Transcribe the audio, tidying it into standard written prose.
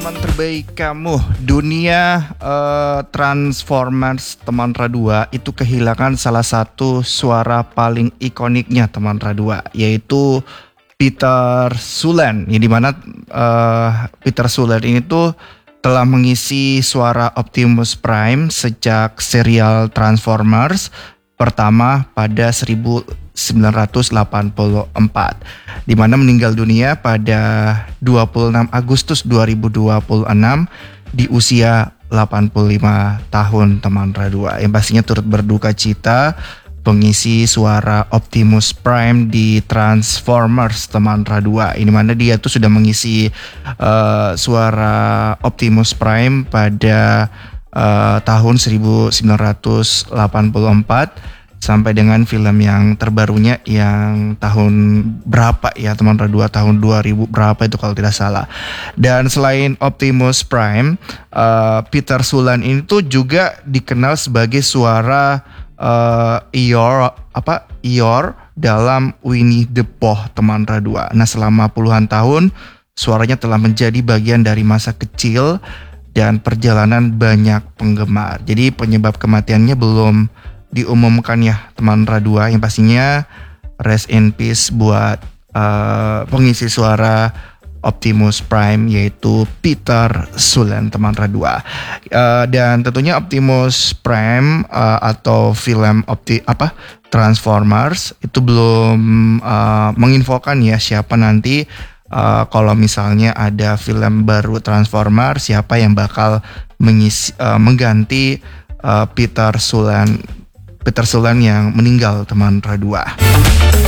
teman terbaik kamu. Dunia Transformers teman Radua itu kehilangan salah satu suara paling ikoniknya teman Radua, yaitu Peter Cullen. Yang dimana Peter Cullen ini tuh telah mengisi suara Optimus Prime sejak serial Transformers pertama pada 1984, di mana meninggal dunia pada 26 Agustus 2026 di usia 85 tahun teman Radua. Yang pastinya turut berduka cita pengisi suara Optimus Prime di Transformers teman Radua. Ini mana dia tuh sudah mengisi suara Optimus Prime pada tahun 1984 sampai dengan film yang terbarunya yang tahun berapa ya teman Radua, tahun 2000 berapa itu kalau tidak salah. Dan selain Optimus Prime, Peter Cullen ini tuh juga dikenal sebagai suara Eeyore dalam Winnie the Pooh teman Radua. Nah, selama puluhan tahun suaranya telah menjadi bagian dari masa kecil dan perjalanan banyak penggemar. Jadi penyebab kematiannya belum diumumkan ya teman Radua. Yang pastinya rest in peace buat pengisi suara Optimus Prime, yaitu Peter Cullen teman Radua. Dan tentunya Optimus Prime atau film Transformers itu belum menginfokan ya siapa nanti kalau misalnya ada film baru Transformers, siapa yang bakal mengganti Peter Cullen yang meninggal teman Radua.